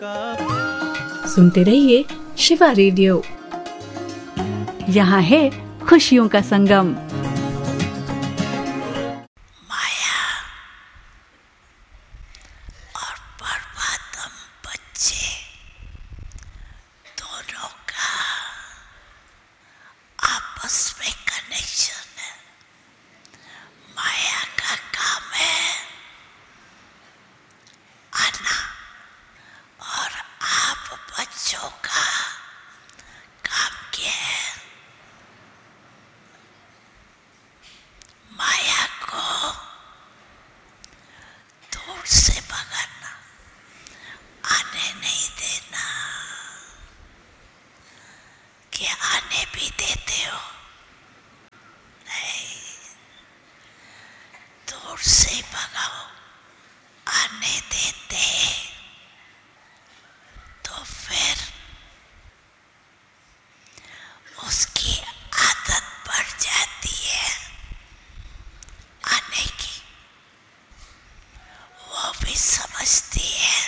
सुनते रहिए शिवा रेडियो। यहाँ है खुशियों का संगम। माया और बर्बादम बच्चे दोनों का आपस में कनेक्शन है। माया का काम है आना और आप बच्चों का काम क्या है? माया को दूर से भगाना, आने नहीं देना। क्या आने भी देते हो? नहीं, दूर से भगाओ। आने देते तो फिर उसकी आदत बढ़ जाती है आने की। वो भी समझती है